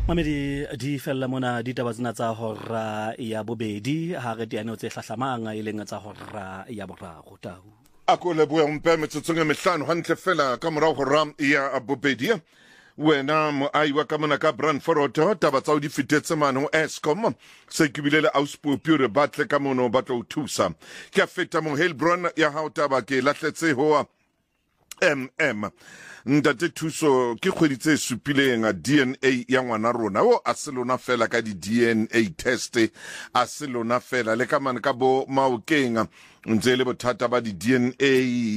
Mamedi di fella mona ditaba tsena tsa hora ya bobedi ha re diane tse hlahlamanga e leng tsa hora ya boraro tau. Ako leboya mpe metsotsong e mehlano hantle fela ka morao hora ya bobedi. Wena moai wa ka mona ka Brandford taba tsa o di fitetse mano Eskom se ke bilele auspopi re batle ka mono ba tlo thusa ke a feta mo Helbron ya hao taba ke lahletse ho Ntate thuso ke kgweditse supileng a DNA ya ngwana rona o a se lona fela ka di DNA test a se lona fela le ka mane ka bo maokeng ntse le bothata ba di DNA